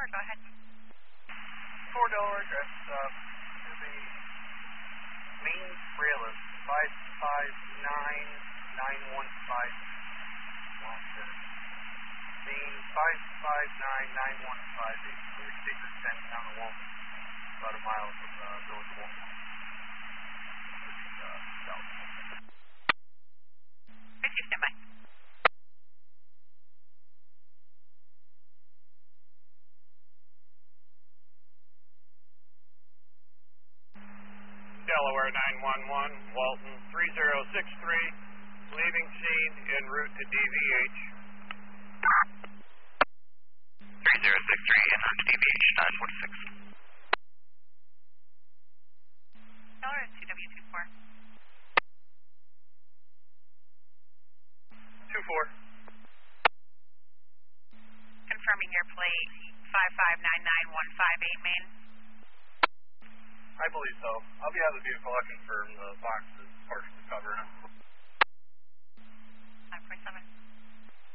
go ahead. $4 address to the main trailer, 559915. Main 559915, a secret tent down the Walton, about a mile from the village of Walton. South. 50, stand by. Delaware 911, Walton 3063, leaving scene en route to DVH. 3063 en route to DVH 946. Delaware CW24. 24. Confirming your plate 5599158 main. I believe so. I'll be out of the vehicle. I'll confirm the box is partially covering it. 947.